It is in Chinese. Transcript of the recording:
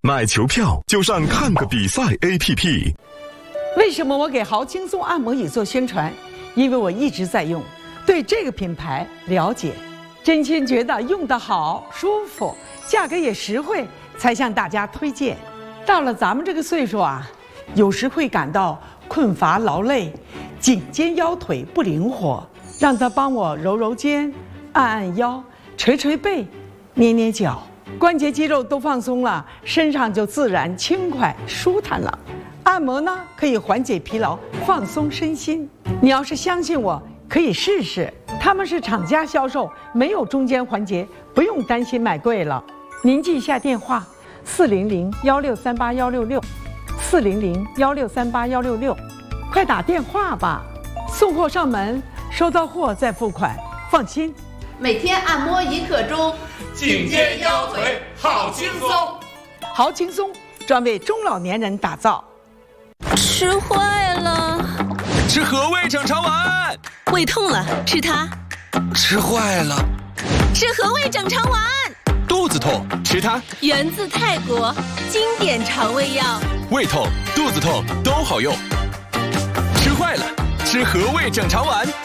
买球票就上看个比赛 APP。 为什么我给豪轻松按摩椅做宣传？因为我一直在用，对这个品牌了解，真心觉得用得好、舒服，价格也实惠，才向大家推荐。到了咱们这个岁数啊，有时会感到困乏劳累，颈肩腰腿不灵活，让他帮我揉揉肩、按按腰、捶捶背、捏捏脚，关节肌肉都放松了，身上就自然轻快舒坦了。按摩呢，可以缓解疲劳，放松身心。你要是相信我，可以试试。他们是厂家销售，没有中间环节，不用担心买贵了。您记一下电话：400-1638-166，400-1638-166，快打电话吧。送货上门，收到货再付款，放心。 每天按摩1刻钟， 颈肩腰腿好轻松。 好轻松，专为中老年人打造。 吃坏了， 吃和味整肠丸。 胃痛了，吃它。 吃坏了， 吃和味整肠丸。 肚子痛，吃它。 源自泰国，经典肠胃药。 胃痛、肚子痛都好用。吃坏了，吃和味整肠丸。